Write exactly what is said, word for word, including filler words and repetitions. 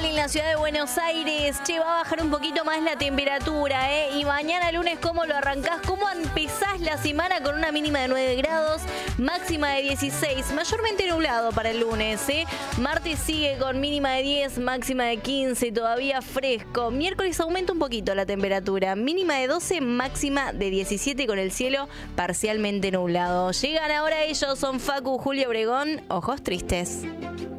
tal en la ciudad de Buenos Aires? Che, va a bajar un poquito más la temperatura, ¿eh? Y mañana lunes, ¿cómo lo arrancás? ¿Cómo empezás la semana con una mínima de nueve grados, máxima de dieciséis? Mayormente nublado para el lunes, ¿eh? Martes sigue con mínima de diez, máxima de quince, todavía fresco. Miércoles aumenta un poquito la temperatura, mínima de doce, máxima de diecisiete con el cielo parcialmente nublado. Llegan ahora ellos, son Facu, Julio Obregón, Ojos Tristes.